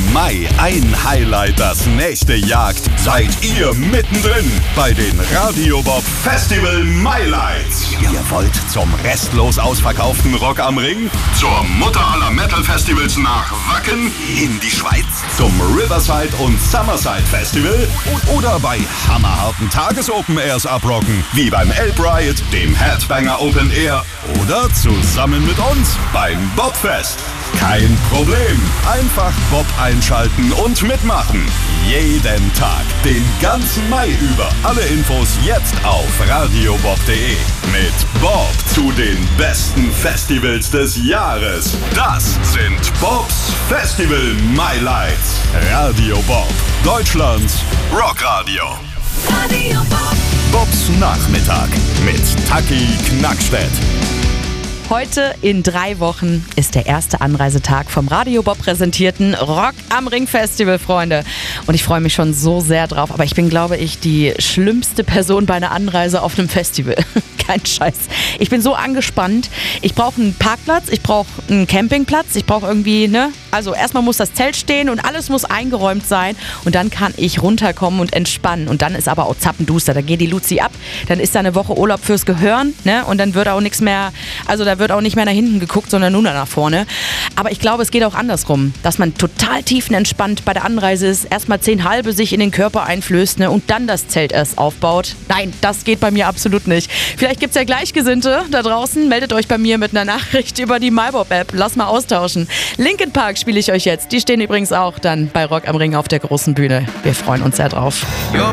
Mai ein Highlight das nächste jagt, seid ihr mittendrin bei den Radio Bob Festival Mailights. Ihr wollt zum restlos ausverkauften Rock am Ring, zur Mutter aller Metal Festivals nach Wacken, in die Schweiz, zum Riverside und Summerside Festival oder bei hammerharten Tages-Open Airs abrocken, wie beim Elb Riot, dem Headbanger Open Air oder zusammen mit uns beim Bobfest. Kein Problem. Einfach Bob einschalten und mitmachen. Jeden Tag, den ganzen Mai über. Alle Infos jetzt auf radiobob.de. Mit Bob zu den besten Festivals des Jahres. Das sind Bobs Festival Mailights. Radio Bob, Deutschlands Rockradio. Radio Bob. Bobs Nachmittag mit Taki Knackstedt. Heute in 3 Wochen ist der erste Anreisetag vom Radio Bob präsentierten Rock am Ring Festival, Freunde. Und ich freue mich schon so sehr drauf. Aber ich bin, glaube ich, die schlimmste Person bei einer Anreise auf einem Festival. Kein Scheiß. Ich bin so angespannt. Ich brauche einen Parkplatz, ich brauche einen Campingplatz, ich brauche irgendwie, Also erstmal muss das Zelt stehen und alles muss eingeräumt sein. Und dann kann ich runterkommen und entspannen. Und dann ist aber auch zappenduster. Da geht die Luzi ab. Dann ist da eine Woche Urlaub fürs Gehirn, Und dann wird auch nichts mehr, also da wird auch nicht mehr nach hinten geguckt, sondern nur nach vorne. Aber ich glaube, es geht auch andersrum, dass man total tiefenentspannt bei der Anreise ist, erstmal 10 halbe sich in den Körper einflößt, und dann das Zelt erst aufbaut. Nein, das geht bei mir absolut nicht. Vielleicht gibt es ja Gleichgesinnte da draußen. Meldet euch bei mir mit einer Nachricht über die MyBob-App. Lass mal austauschen. Linkin Park spiele ich euch jetzt. Die stehen übrigens auch dann bei Rock am Ring auf der großen Bühne. Wir freuen uns sehr drauf.